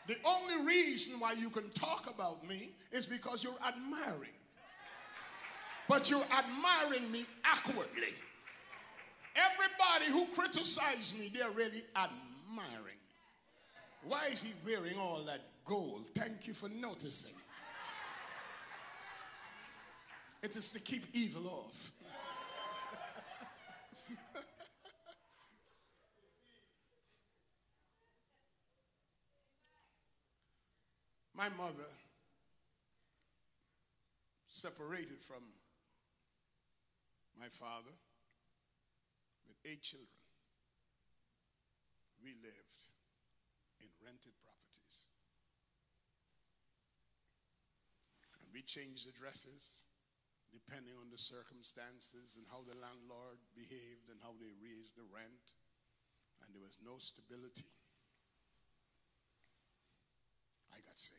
The only reason why you can talk about me is because you're admiring. But you're admiring me awkwardly. Everybody who criticizes me, they're really admiring. Why is he wearing all that gold? Thank you for noticing. It is to keep evil off. My mother separated from my father with 8 children. We lived in rented properties. And we changed addresses depending on the circumstances and how the landlord behaved and how they raised the rent. And there was no stability. I got saved.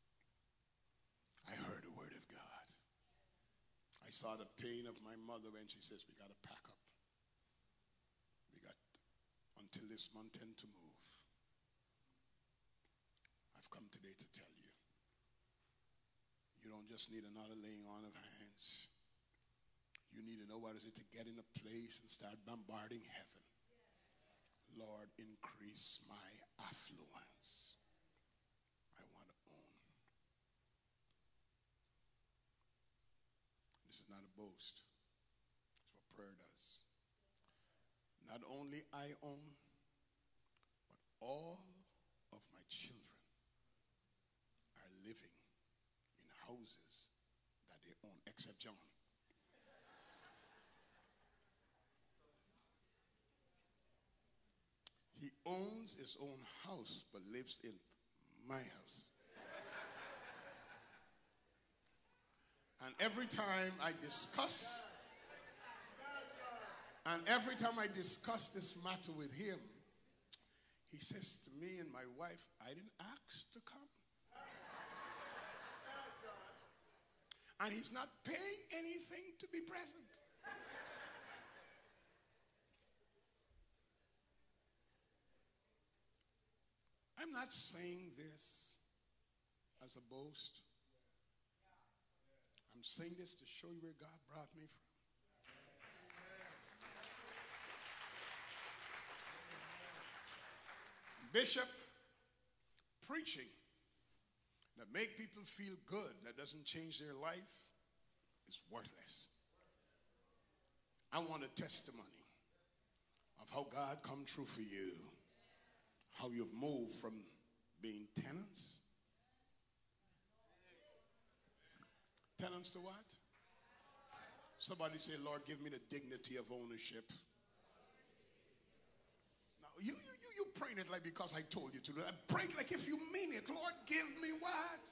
I heard the word of God. I saw the pain of my mother when she says, we got to pack up. We got until this month end to move. I've come today to tell you, you don't just need another laying on of hands. You need to know what is it to get in a place and start bombarding heaven. Lord, increase my affluence. I want to own. This is not a boast. It's what prayer does. Not only I own, but all of my children are living in houses that they own, except John. He owns his own house, but lives in my house. And every time I discuss this matter with him, he says to me and my wife, I didn't ask to come. And he's not paying anything to be present. I'm not saying this as a boast. I'm saying this to show you where God brought me from. Bishop, preaching that make people feel good, that doesn't change their life, is worthless. I want a testimony of how God come true for you. How you've moved from being tenants. Tenants to what? Somebody say, Lord, give me the dignity of ownership. Now, you praying it like because I told you to do it. Pray it like if you mean it. Lord, give me what?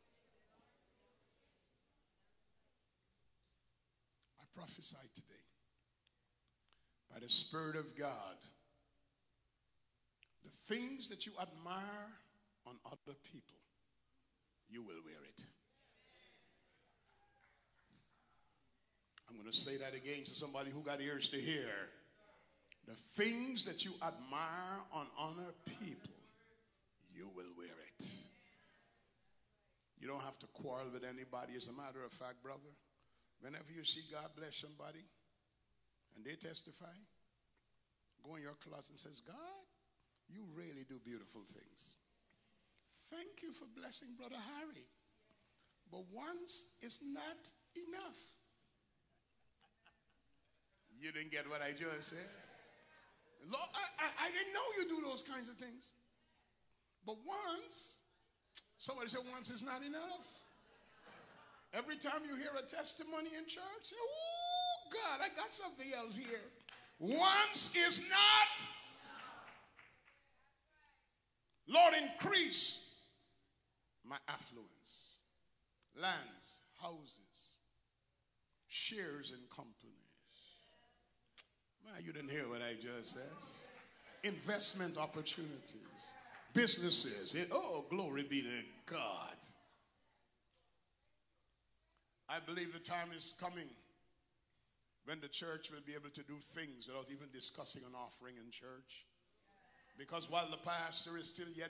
I prophesy today by the Spirit of God. The things that you admire on other people, you will wear it. I'm going to say that again to somebody who got ears to hear. The things that you admire on other people, you will wear it. You don't have to quarrel with anybody. As a matter of fact, brother, whenever you see God bless somebody and they testify, go in your closet and says, God, you really do beautiful things. Thank you for blessing Brother Harry. But once is not enough. You didn't get what I just said? Lord, I didn't know you do those kinds of things. But once, somebody said once is not enough. Every time you hear a testimony in church, say, oh, God, I got something else here. Once is not. Lord, increase my affluence, lands, houses, shares in companies. Man, you didn't hear what I just said. Investment opportunities, businesses. Oh, glory be to God. I believe the time is coming when the church will be able to do things without even discussing an offering in church. Because while the pastor is still yet